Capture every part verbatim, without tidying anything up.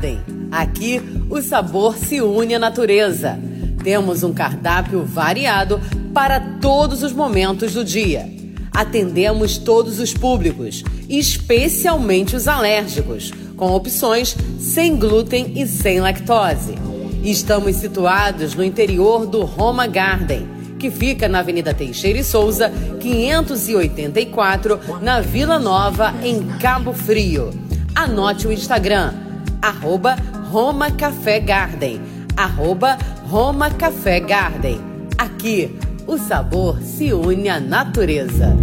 Aqui, o sabor se une à natureza. Temos um cardápio variado para todos os momentos do dia. Atendemos todos os públicos, especialmente os alérgicos, com opções sem glúten e sem lactose. Estamos situados no interior do Roma Garden, que fica na Avenida Teixeira e Souza, quinhentos e oitenta e quatro, na Vila Nova, em Cabo Frio. Anote o Instagram, arroba Roma Café Garden, arroba Roma Café Garden. Aqui, o sabor se une à natureza.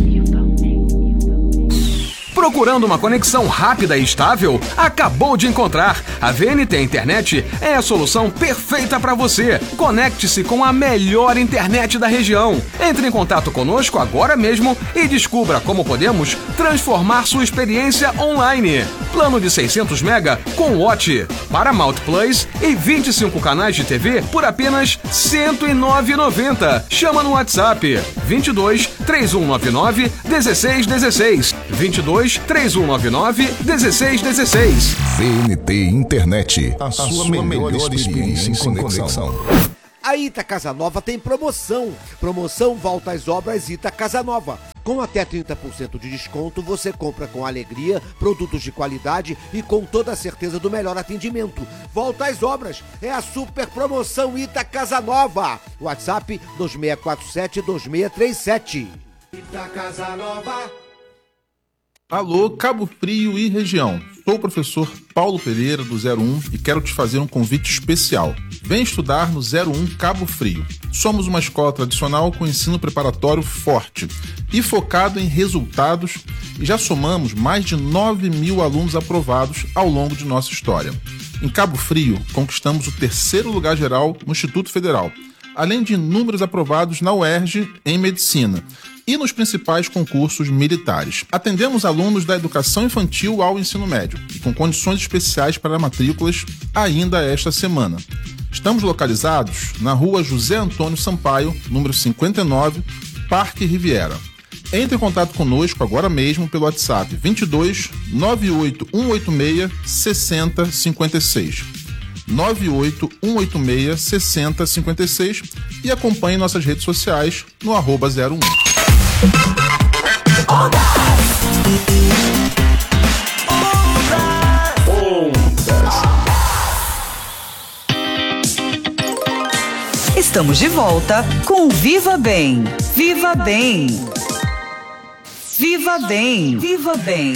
Procurando uma conexão rápida e estável? Acabou de encontrar! A V N T Internet é a solução perfeita para você. Conecte-se com a melhor internet da região. Entre em contato conosco agora mesmo e descubra como podemos transformar sua experiência online. Plano de seiscentos mega com Watch, Paramount Plus e vinte e cinco canais de T V por apenas cento e nove reais e noventa centavos. Chama no WhatsApp vinte e dois, três um nove nove, dezesseis dezesseis. vinte e dois, três um nove nove, dezesseis dezesseis. V N T Internet, a, a sua, sua melhor, melhor experiência em conexão. A Ita Casa Nova tem promoção. Promoção Volta às Obras Ita Casa Nova. Com até trinta por cento de desconto, você compra com alegria, produtos de qualidade e com toda a certeza do melhor atendimento. Volta às Obras, é a super promoção Ita Casa Nova. WhatsApp dois seis quatro sete, dois seis três sete. Ita Casa Nova. Alô, Cabo Frio e região. Sou o professor Paulo Pereira, do zero um, e quero te fazer um convite especial. Vem estudar no zero um Cabo Frio. Somos uma escola tradicional com ensino preparatório forte e focado em resultados, e já somamos mais de nove mil alunos aprovados ao longo de nossa história. Em Cabo Frio, conquistamos o terceiro lugar geral no Instituto Federal, além de inúmeros aprovados na U E R J em Medicina e nos principais concursos militares. Atendemos alunos da educação infantil ao ensino médio e com condições especiais para matrículas ainda esta semana. Estamos localizados na rua José Antônio Sampaio, número cinquenta e nove, Parque Riviera. Entre em contato conosco agora mesmo pelo WhatsApp vinte e dois, nove oito um oito seis, seis zero cinco seis. nove oito um oito seis, seis zero cinco seis e acompanhe nossas redes sociais no arroba zero um. Estamos de volta com Viva Bem. Viva Bem. Viva Bem. Viva Bem.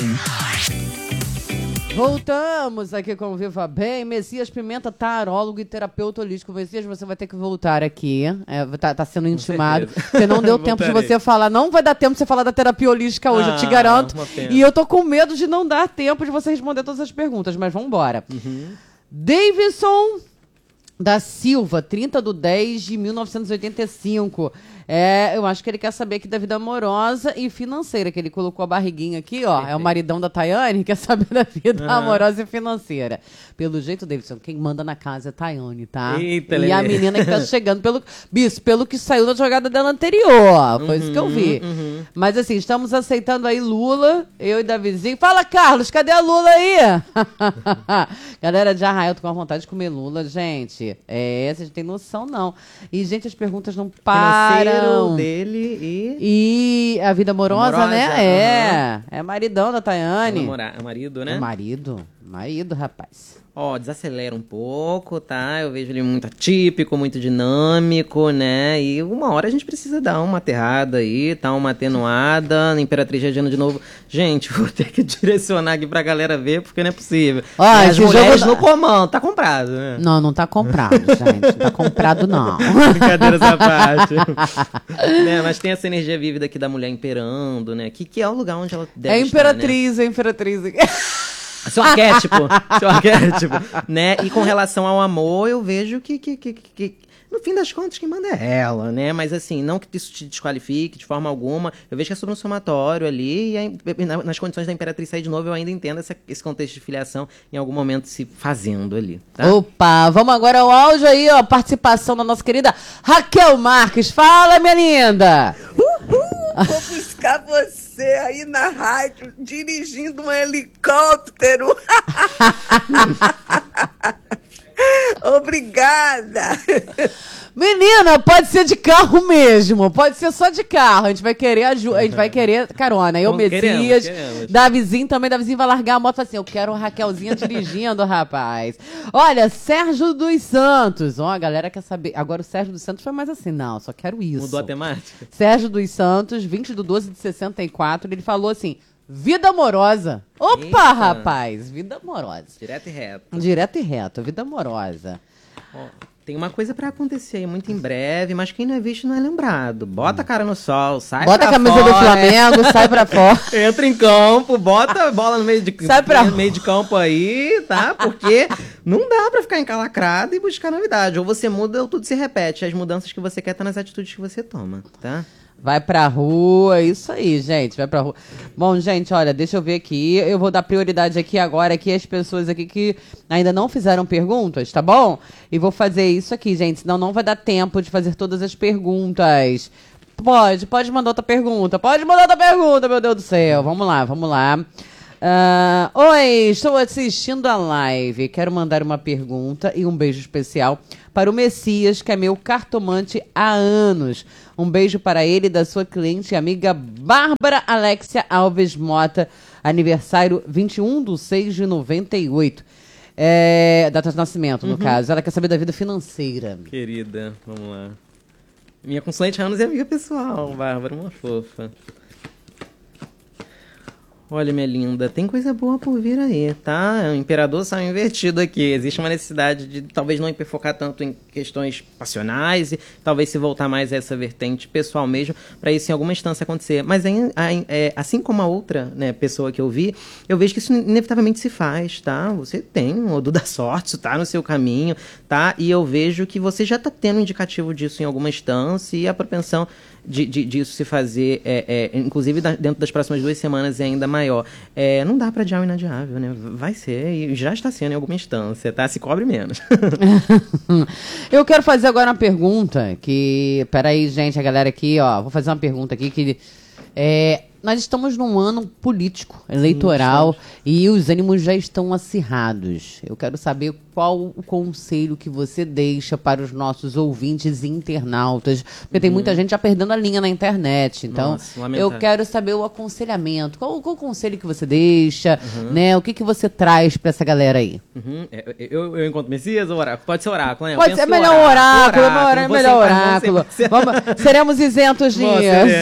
Voltamos aqui com o Viva Bem. Messias Pimenta, tarólogo e terapeuta holístico. Messias, você vai ter que voltar aqui. É, tá, tá sendo intimado. Porque não deu tempo de você falar. Não vai dar tempo de você falar da terapia holística hoje, ah, eu te garanto. E eu tô com medo de não dar tempo de você responder todas as perguntas, mas vamos embora. Uhum. Davidson da Silva, trinta de dez de mil novecentos e oitenta e cinco. É, eu acho que ele quer saber aqui da vida amorosa e financeira, que ele colocou a barriguinha aqui, ó. É o maridão da Tayane, quer saber da vida uhum. amorosa e financeira. Pelo jeito, Davidson, quem manda na casa é a Tayane, tá? Eita, e a menina que tá chegando, pelo, bicho, pelo que saiu da jogada dela anterior. Foi uhum, isso que eu vi. Uhum. Mas assim, estamos aceitando aí Lula, eu e Davizinho. Fala, Carlos, cadê a Lula aí? Galera de Arraial, tô com a vontade de comer Lula, gente. É, vocês não têm noção, não. E, gente, as perguntas não param. Dele e... E a vida amorosa, amorosa né? É. Uhum. É maridão da Tayane. É marido, né? É marido. Marido, rapaz. Ó, desacelera um pouco, tá? Eu vejo ele muito atípico, muito dinâmico, né? E uma hora a gente precisa dar uma aterrada aí, tá? Uma atenuada. Imperatriz Regina de novo. Gente, vou ter que direcionar aqui pra galera ver, porque não é possível. Ó, as mulheres jogo... no comando, tá comprado, né? Não, não tá comprado, gente. Não tá comprado, não. Brincadeira essa parte. Né? Mas tem essa energia vívida aqui da mulher imperando, né? Que, que é o lugar onde ela deve é estar, imperatriz, né? É imperatriz. Seu arquétipo, seu arquétipo, né? E com relação ao amor, eu vejo que, que, que, que, no fim das contas, quem manda é ela, né? Mas assim, não que isso te desqualifique de forma alguma. Eu vejo que é sobre um somatório ali, e aí, nas condições da Imperatriz sair de novo, eu ainda entendo essa, esse contexto de filiação em algum momento se fazendo ali, tá? Opa, vamos agora ao áudio aí, ó, participação da nossa querida Raquel Marques. Fala, minha linda! Uhul, vou buscar você. você aí na rádio, dirigindo um helicóptero. Obrigada. Menina, pode ser de carro mesmo. Pode ser só de carro. A gente vai querer ajuda, a gente vai querer carona. Eu, Messias, queremos, queremos. Davizinho também. Davizinho vai largar a moto e falar assim: eu quero a Raquelzinha dirigindo, rapaz. Olha, Sérgio dos Santos. Ó, a galera quer saber. Agora o Sérgio dos Santos foi mais assim: não, só quero isso. Mudou a temática? Sérgio dos Santos, vinte de doze de sessenta e quatro. Ele falou assim: vida amorosa. Opa, Eita. rapaz, vida amorosa. Direto e reto. Direto e reto, vida amorosa. Ó, tem uma coisa pra acontecer aí muito em breve, mas quem não é visto não é lembrado. Bota a cara no sol, sai bota pra fora. Bota a camisa do Flamengo, sai pra fora. Entra em campo, bota a bola no meio de, sai pra... no meio de campo aí, tá? Porque não dá pra ficar encalacrado e buscar novidade. Ou você muda ou tudo se repete. As mudanças que você quer tá nas atitudes que você toma, tá? Vai pra rua, isso aí, gente, vai pra rua. Bom, gente, olha, deixa eu ver aqui, eu vou dar prioridade aqui agora, aqui às pessoas aqui que ainda não fizeram perguntas, tá bom? E vou fazer isso aqui, gente, senão não vai dar tempo de fazer todas as perguntas. Pode, pode mandar outra pergunta, pode mandar outra pergunta, meu Deus do céu. Vamos lá, vamos lá. Uh, Oi, estou assistindo a live. Quero mandar uma pergunta e um beijo especial para o Messias, que é meu cartomante há anos. Um beijo para ele e da sua cliente e amiga Bárbara Alexia Alves Mota. Aniversário vinte e um de seis de noventa e oito. É, data de nascimento, no uhum. caso. Ela quer saber da vida financeira. Querida, vamos lá. Minha consulente há anos e amiga pessoal, Bárbara, uma fofa. Olha, minha linda, tem coisa boa por vir aí, tá? O imperador saiu invertido aqui. Existe uma necessidade de talvez não hiperfocar tanto em questões passionais e talvez se voltar mais a essa vertente pessoal mesmo, para isso em alguma instância acontecer. Mas é, assim como a outra, né, pessoa que eu vi, eu vejo que isso inevitavelmente se faz, tá? Você tem o Odu da sorte, isso tá no seu caminho, tá? E eu vejo que você já tá tendo um indicativo disso em alguma instância e a propensão De, de, disso se fazer, é, é, inclusive da, dentro das próximas duas semanas é ainda maior. É, não dá pra adiar o inadiável, né? Vai ser e já está sendo em alguma instância, tá? Se cobre menos. Eu quero fazer agora uma pergunta que... Peraí, gente, a galera aqui, ó. Vou fazer uma pergunta aqui que... É, nós estamos num ano político, eleitoral, sim, e os ânimos já estão acirrados. Eu quero saber qual o conselho que você deixa para os nossos ouvintes e internautas, porque uhum. tem muita gente já perdendo a linha na internet. Então, nossa, eu quero saber o aconselhamento. Qual, qual o conselho que você deixa, uhum. né? O que, que você traz para essa galera aí? Uhum. Eu, eu encontro Messias ou oráculo? Pode ser oráculo, né? Pode ser melhor oráculo, oráculo, oráculo, melhor oráculo. Você, Vamos, seremos isentos disso.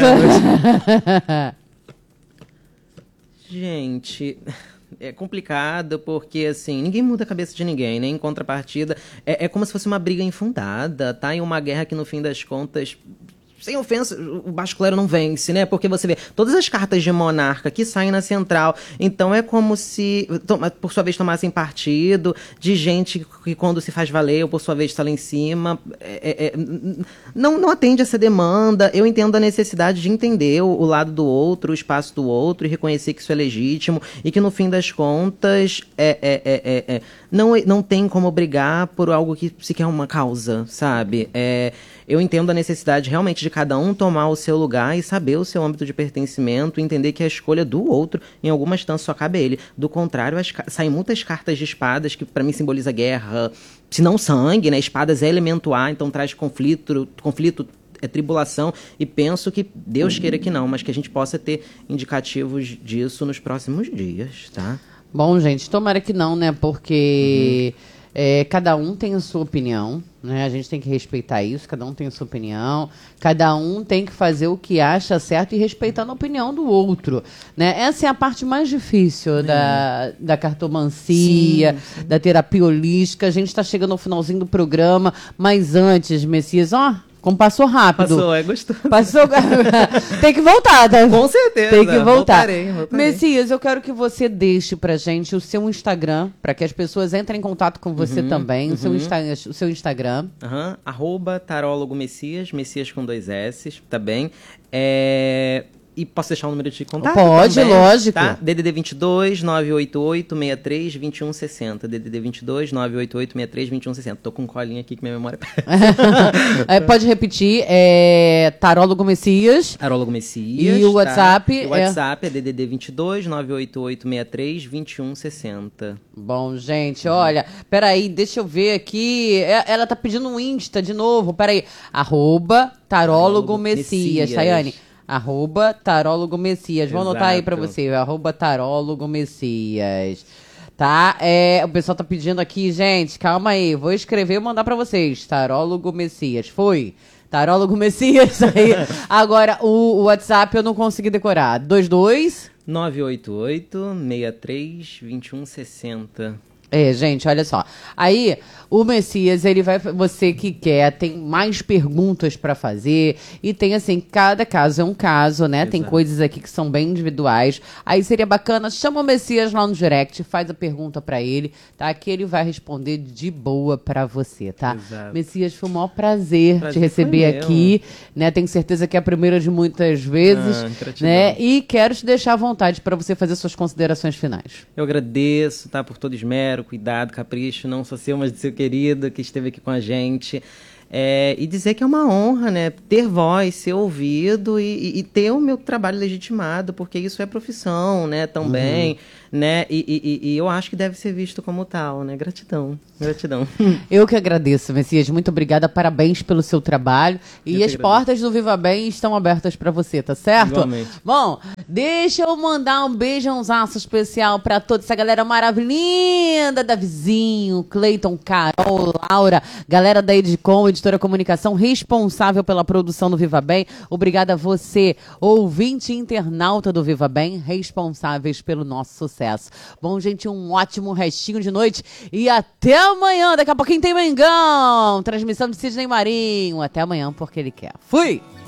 Gente, é complicado porque, assim, ninguém muda a cabeça de ninguém, né? Em contrapartida, é, é como se fosse uma briga infundada, tá? E uma guerra que, no fim das contas... Sem ofensa, o baixo clero não vence, né? Porque você vê todas as cartas de monarca que saem na central. Então é como se, por sua vez, tomassem partido de gente que, quando se faz valer, ou por sua vez está lá em cima, é, é, não, não atende essa demanda. Eu entendo a necessidade de entender o, o lado do outro, o espaço do outro, e reconhecer que isso é legítimo e que, no fim das contas, é, é, é, é, é, não, não tem como brigar por algo que sequer é uma causa, sabe? É... Eu entendo a necessidade realmente de cada um tomar o seu lugar e saber o seu âmbito de pertencimento, entender que a escolha do outro, em alguma instância, só cabe a ele. Do contrário, as, saem muitas cartas de espadas, que para mim simboliza guerra, se não sangue, né? Espadas é elemento ar, então traz conflito, conflito é tribulação, e penso que Deus queira que não, mas que a gente possa ter indicativos disso nos próximos dias, tá? Bom, gente, tomara que não, né? Porque... Uhum. É, cada um tem a sua opinião, né? A gente tem que respeitar isso, cada um tem a sua opinião, cada um tem que fazer o que acha certo e respeitando a opinião do outro, né? Essa é a parte mais difícil é. da, da cartomancia, sim, sim. da terapia holística. A gente está chegando ao finalzinho do programa, mas antes, Messias, ó... Como passou rápido. Passou, é gostoso. Passou... Tem que voltar, tá? Com certeza. Tem que voltar. Voltarei, voltarei. Messias, eu quero que você deixe pra gente o seu Instagram, pra que as pessoas entrem em contato com você uhum, também. Uhum. O, seu Insta... o seu Instagram. Uhum. Arroba tarólogo Messias, Messias com dois S, tá bem? É... E posso deixar o número de contato? Pode, também, lógico. Tá? D D D vinte e dois, nove oito oito, seis três, vinte e um sessenta. D D D vinte e dois, nove oito oito, seis três, vinte e um sessenta. Tô com um colinho aqui que minha memória é, pode repetir, é Tarólogo Messias. Tarólogo Messias. E o WhatsApp? Tá? E o WhatsApp é, é D D D vinte e dois, nove oito oito, seis três, vinte e um sessenta. Bom, gente, olha, peraí, deixa eu ver aqui. É, ela tá pedindo um Insta de novo, peraí. Arroba Tarólogo Messias, Chayane. Arroba Tarólogo Messias. Vou Exato. anotar aí pra você. Arroba Tarólogo Messias. Tá? É, o pessoal tá pedindo aqui, gente, calma aí. Vou escrever e mandar pra vocês. Tarólogo Messias. Foi? Tarólogo Messias. Aí. Agora, o, o WhatsApp eu não consegui decorar. dois dois nove oito oito, seis três, vinte e um sessenta. É, gente, olha só. Aí, o Messias, ele vai... Você que quer, tem mais perguntas pra fazer. E tem, assim, cada caso é um caso, né? Exato. Tem coisas aqui que são bem individuais. Aí seria bacana, chama o Messias lá no direct, faz a pergunta pra ele, tá? Que ele vai responder de boa pra você, tá? Exato. Messias, foi o maior prazer, Prazer te receber foi aqui, né? Tenho certeza que é a primeira de muitas vezes, Ah, gratidão. né? E quero te deixar à vontade pra você fazer suas considerações finais. Eu agradeço, tá? Por todo esmero, cuidado, capricho, não só seu, mas do seu querido que esteve aqui com a gente. É, e dizer que é uma honra, né? Ter voz, ser ouvido e, e, e ter o meu trabalho legitimado, porque isso é profissão, né? Também, uhum. né? E, e, e eu acho que deve ser visto como tal, né? Gratidão, gratidão. Eu que agradeço, Messias. Muito obrigada, parabéns pelo seu trabalho. E Eu as que portas do Viva Bem estão abertas pra você, tá certo? Igualmente. Bom, deixa eu mandar um beijãozaço especial pra toda essa galera maravilhosa, Davizinho, Cleiton, Carol, Laura, galera da Edicom, Editora Comunicação, responsável pela produção do Viva Bem. Obrigada a você, ouvinte e internauta do Viva Bem, responsáveis pelo nosso sucesso. Bom, gente, um ótimo restinho de noite e até amanhã. Daqui a pouquinho tem Mengão. Transmissão de Sidney Marinho. Até amanhã, porque ele quer. Fui!